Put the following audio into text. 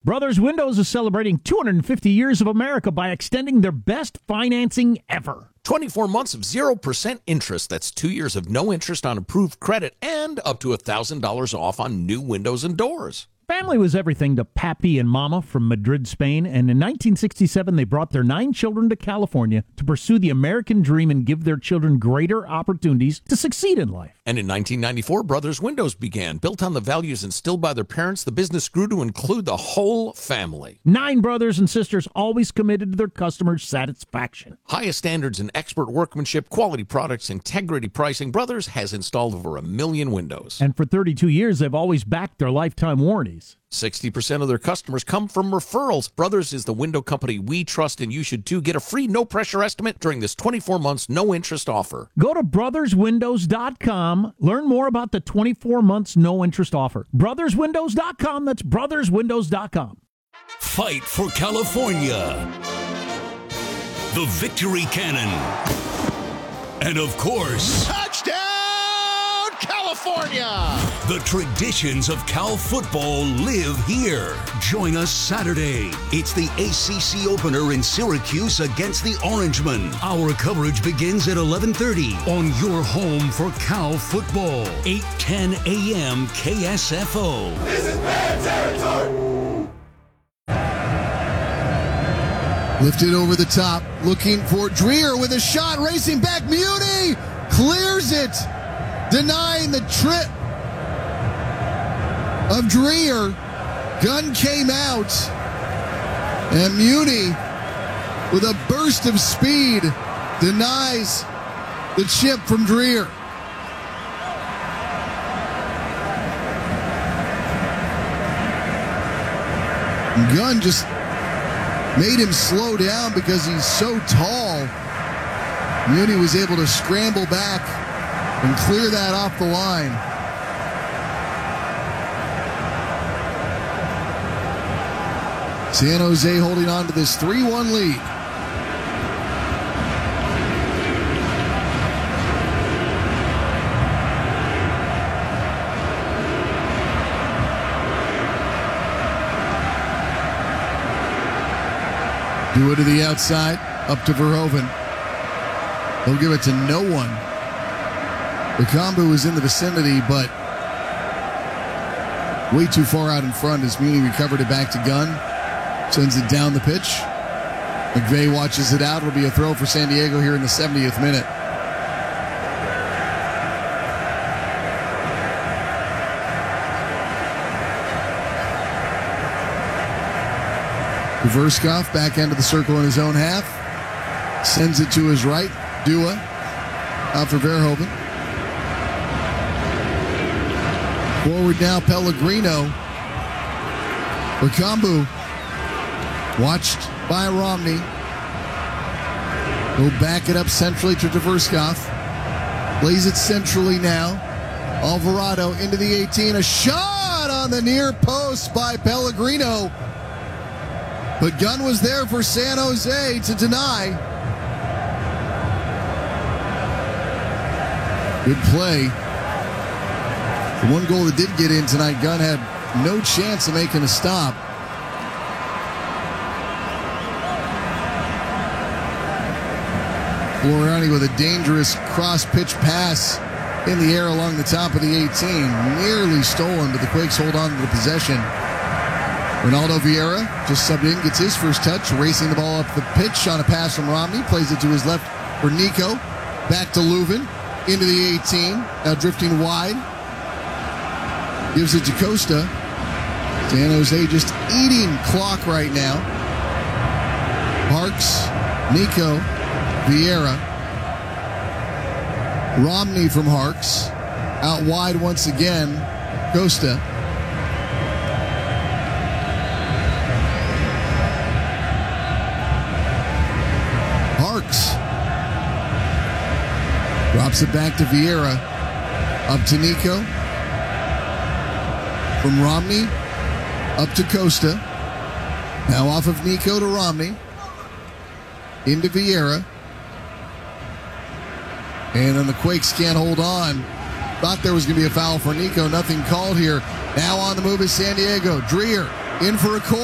Brothers Windows is celebrating 250 years of America by extending their best financing ever. 24 months of 0% interest. That's 2 years of no interest on approved credit and up to $1,000 off on new windows and doors. Family was everything to Papi and Mama from Madrid, Spain, and in 1967 they brought their 9 children to California to pursue the American dream and give their children greater opportunities to succeed in life. And in 1994, Brothers Windows began. Built on the values instilled by their parents, the business grew to include the whole family. 9 brothers and sisters always committed to their customers' satisfaction. Highest standards in expert workmanship, quality products, integrity pricing. Brothers has installed over 1 million windows. And for 32 years, they've always backed their lifetime warranties. 60% of their customers come from referrals. Brothers is the window company we trust, and you should too. Get a free no-pressure estimate during this 24 months no-interest offer. Go to brotherswindows.com. Learn more about the 24 months no-interest offer. Brotherswindows.com. That's brotherswindows.com. Fight for California. The Victory Cannon. And of course, touchdown, California! The traditions of Cal football live here. Join us Saturday. It's the ACC opener in Syracuse against the Orangemen. Our coverage begins at 11:30 on your home for Cal football. 8:10 a.m. KSFO. This is bad territory! Lifted over the top, looking for Dreer with a shot, racing back. Muni clears it, denying the trip of Dreer. Gunn came out, and Muni, with a burst of speed, denies the chip from Dreer. Gunn just made him slow down because he's so tall. Muni was able to scramble back and clear that off the line. San Jose holding on to this 3-1 lead. Do it to the outside, up to Verhoeven. He'll give it to no one. Bakambu is in the vicinity, but way too far out in front as Muni recovered it back to Gunn. Sends it down the pitch. McVay watches it out. It'll be a throw for San Diego here in the 70th minute. Verskov back end of the circle in his own half. Sends it to his right. Dua out for Verhoeven. Forward now, Pellegrino. Bakambu watched by Romney. He'll back it up centrally to Verskov. Plays it centrally now. Alvarado into the 18. A shot on the near post by Pellegrino. But Gunn was there for San Jose to deny. Good play. The one goal that did get in tonight, Gunn had no chance of making a stop. Floriani with a dangerous cross-pitch pass in the air along the top of the 18. Nearly stolen, but the Quakes hold on to the possession. Ronaldo Vieira just subbed in, gets his first touch, racing the ball up the pitch on a pass from Romney. Plays it to his left for Nico. Back to Leuven, into the 18. Now drifting wide. Gives it to Costa. San Jose just eating clock right now. Parks, Nico, Vieira. Romney from Harks. Out wide once again, Costa. Harks. Drops it back to Vieira. Up to Nico. From Romney. Up to Costa. Now off of Nico to Romney. Into Vieira. And then the Quakes can't hold on. Thought there was going to be a foul for Nico. Nothing called here. Now on the move is San Diego. Dreer in for a corner.